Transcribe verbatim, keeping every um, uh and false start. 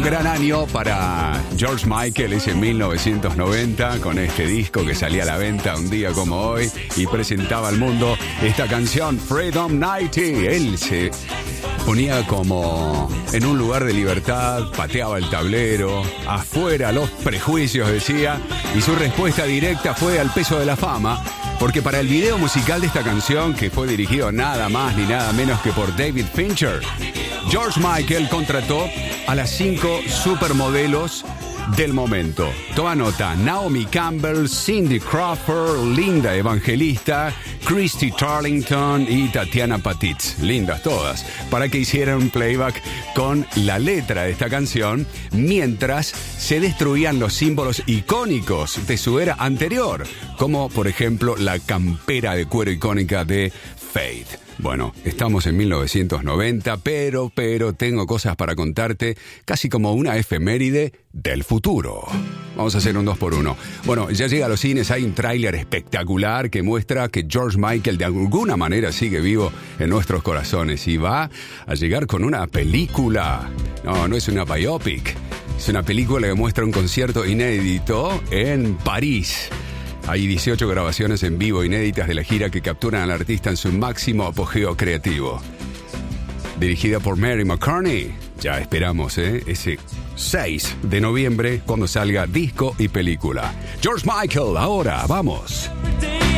gran año para George Michael, ese mil novecientos noventa, con este disco que salía a la venta un día como hoy y presentaba al mundo esta canción, Freedom noventa. Él se ponía como en un lugar de libertad, pateaba el tablero, afuera los prejuicios, decía, y su respuesta directa fue al peso de la fama, porque para el video musical de esta canción, que fue dirigido nada más ni nada menos que por David Fincher, George Michael contrató a las cinco supermodelos del momento. Toma nota: Naomi Campbell, Cindy Crawford, Linda Evangelista, Christy Turlington y Tatiana Patitz. Lindas todas. Para que hicieran un playback con la letra de esta canción mientras se destruían los símbolos icónicos de su era anterior, como por ejemplo la campera de cuero icónica de Faith. Bueno, estamos en mil novecientos noventa, pero, pero tengo cosas para contarte, casi como una efeméride del futuro. Vamos a hacer un dos por uno. Bueno, ya llega a los cines, hay un tráiler espectacular que muestra que George Michael de alguna manera sigue vivo en nuestros corazones y va a llegar con una película. No, no es una biopic, es una película que muestra un concierto inédito en París. Hay dieciocho grabaciones en vivo inéditas de la gira que capturan al artista en su máximo apogeo creativo. Dirigida por Mary McCartney. Ya esperamos, ¿eh? Ese seis de noviembre cuando salga disco y película. George Michael, ahora, vamos.